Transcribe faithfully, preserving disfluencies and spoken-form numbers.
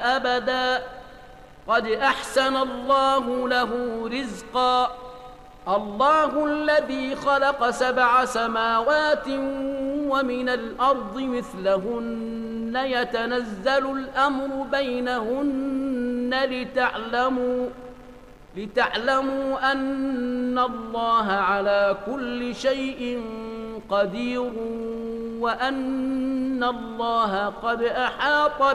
أبدا قد أحسن الله له رزقا الله الذي خلق سبع سماوات ومن الأرض مثلهن يتنزل الأمر بينهن لتعلموا لتعلموا أن الله على كل شيء قدير وأن الله قد أحاط